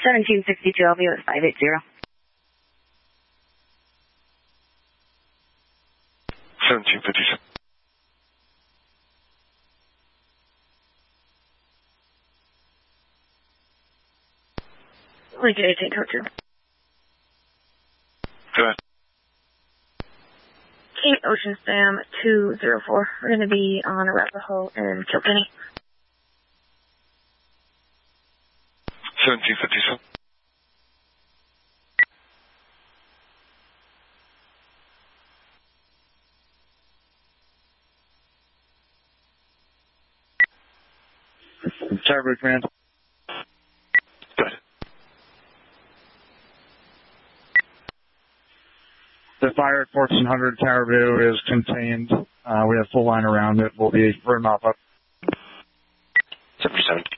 1762, I'll be with 580. 1757. Lincoln 18 code 2. Go ahead. Cape Ocean Spam 204. We're going to be on Arapahoe and Kilkenny. 1757. Tower Command. Go ahead. The fire at 1400 Caribou is contained. We have full line around it. We'll be for a mop up. 747.